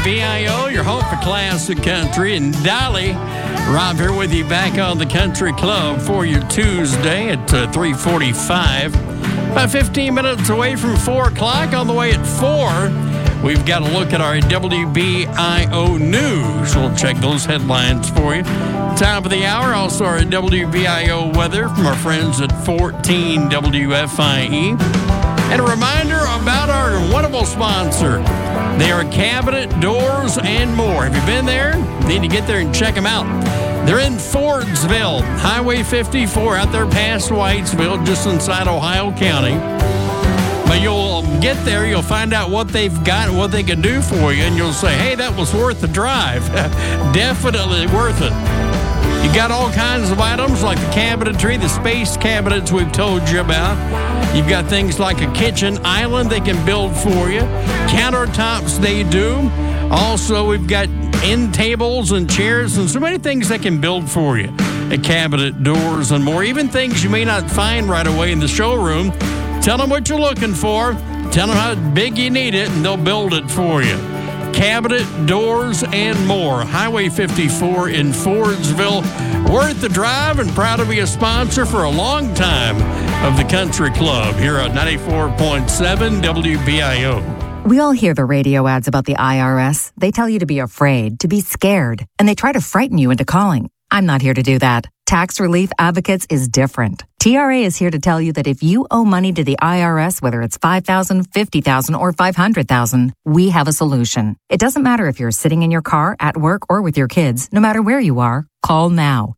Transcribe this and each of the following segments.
WBIO, your home for classic country. And Dolly, Rob here with you back on the Country Club for your Tuesday at 3:45. About 15 minutes away from 4 o'clock. On the way at 4, we've got a look at our WBIO news. We'll check those headlines for you. Time of the hour, also our WBIO weather from our friends at 14 WFIE. And a reminder about our wonderful sponsor. They are Cabinet Doors and More. Have you been there? Need to get there and check them out. They're in Fordsville, Highway 54, out there past Whitesville, just inside Ohio County. But you'll get there, you'll find out what they've got and what they can do for you, and you'll say, hey, that was worth the drive. Definitely worth it. You got all kinds of items like the cabinetry, the space cabinets we've told you about. You've got things like a kitchen island they can build for you. Countertops they do. Also, we've got end tables and chairs and so many things they can build for you. A Cabinet Doors and More. Even things you may not find right away in the showroom. Tell them what you're looking for. Tell them how big you need it and they'll build it for you. Cabinet Doors and More. Highway 54 in Fordsville. Worth the drive and proud to be a sponsor for a long time of the Country Club here at 94.7 WBIO. We all hear the radio ads about the IRS. They tell you to be afraid, to be scared, and they try to frighten you into calling. I'm not here to do that. Tax Relief Advocates is different. TRA is here to tell you that if you owe money to the IRS, whether it's $5,000, $50,000, or $500,000, we have a solution. It doesn't matter if you're sitting in your car, at work, or with your kids. No matter where you are, call now.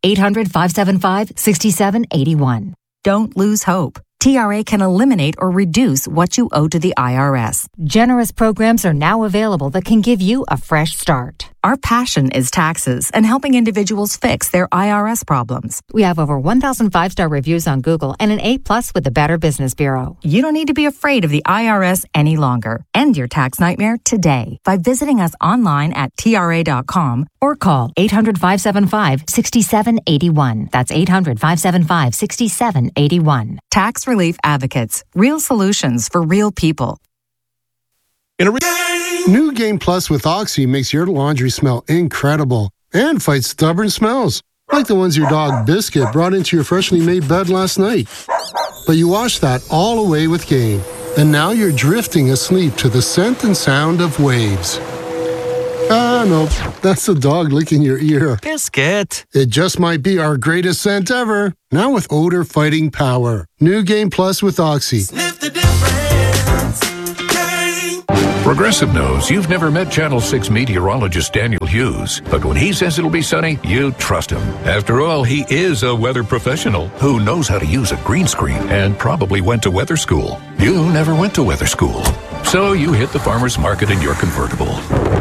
800-575-6781. Don't lose hope. TRA can eliminate or reduce what you owe to the IRS. Generous programs are now available that can give you a fresh start. Our passion is taxes and helping individuals fix their IRS problems. We have over 1,000 5-star reviews on Google and an A+ with the Better Business Bureau. You don't need to be afraid of the IRS any longer. End your tax nightmare today by visiting us online at TRA.com or call 800-575-6781. That's 800-575-6781. Tax Relief Advocates. Real solutions for real people. New Game Plus with Oxy makes your laundry smell incredible and fights stubborn smells, like the ones your dog Biscuit brought into your freshly made bed last night. But you wash that all away with Game, and now you're drifting asleep to the scent and sound of waves. No, that's the dog licking your ear. Biscuit. It just might be our greatest scent ever. Now with odor-fighting power. New Game Plus with Oxy. Sniff the difference. Game. Progressive knows you've never met Channel 6 meteorologist Daniel Hughes, but when he says it'll be sunny, you trust him. After all, he is a weather professional who knows how to use a green screen and probably went to weather school. You never went to weather school, so you hit the farmer's market in your convertible.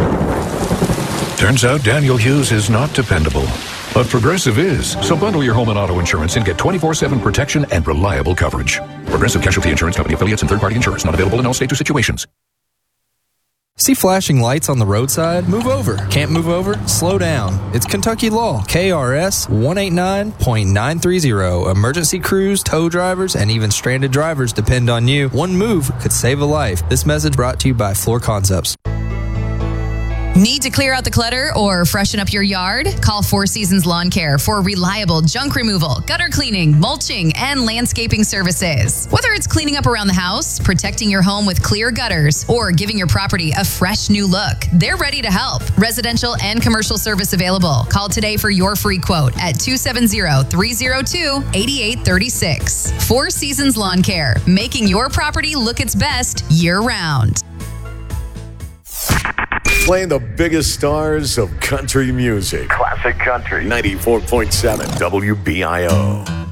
Turns out Daniel Hughes is not dependable, but Progressive is. So bundle your home and auto insurance and get 24/7 protection and reliable coverage. Progressive Casualty Insurance Company affiliates and third-party insurance not available in all states or situations. See flashing lights on the roadside? Move over. Can't move over? Slow down. It's Kentucky law. KRS 189.930. Emergency crews, tow drivers, and even stranded drivers depend on you. One move could save a life. This message brought to you by Floor Concepts. Need to clear out the clutter or freshen up your yard? Call Four Seasons Lawn Care for reliable junk removal, gutter cleaning, mulching, and landscaping services. Whether it's cleaning up around the house, protecting your home with clear gutters, or giving your property a fresh new look, they're ready to help. Residential and commercial service available. Call today for your free quote at 270-302-8836. Four Seasons Lawn Care, making your property look its best year-round. Playing the biggest stars of country music. Classic country. 94.7 WBIO.